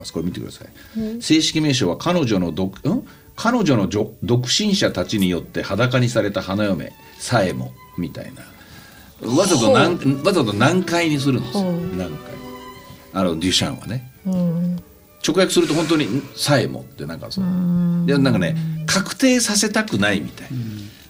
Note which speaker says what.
Speaker 1: これ見てください。正式名称は彼女の独身者たちによって裸にされた花嫁さえもみたいな、わざと難解にするんですよ。難解、デュシャンはね、直訳すると本当にさえもってなんかそう、いやなんかね確定させたくないみたい、